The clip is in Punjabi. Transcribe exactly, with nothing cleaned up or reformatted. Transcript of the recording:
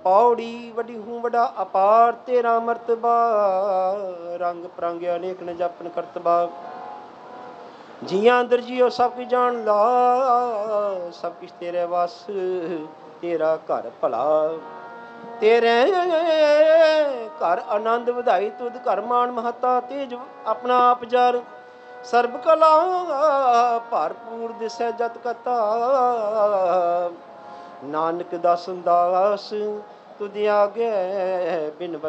ਪੌੜੀ ਵੱਡੀ ਹੂੰ ਵੱਡਾ ਅਪਾਰ ਤੇਰਾ ਮਰਤਬਾ ਰੰਗ ਪਰੰਗ ਅਨੇਕ ਨ ਜਪਨ ਕਰਤਬਾ ਜੀਆਂ ਅੰਦਰ ਜੀਓ ਸਭ ਕੁਝ ਜਾਣ ਲਾ ਸਭ ਕੁਛ ਤੇਰੇ ਵਸ ਤੇਰਾ ਘਰ ਭਲਾ ਤੇਰੇ ਘਰ ਆਨੰਦ ਵਧਾਈ ਤੁਧ ਘਰ ਮਾਨ ਮਹਤਾ ਤੇਜ ਆਪਣਾ ਆਪ ਜਰ ਸਰਬ ਕਲਾ ਭਰਪੂਰ ਦਿਸੈ ਜਤ ਕਤਾ ਨਾਨਕ ਦਾਸ ਦਾਸ ਤੁਧ ਆਗੇ ਬਿਨ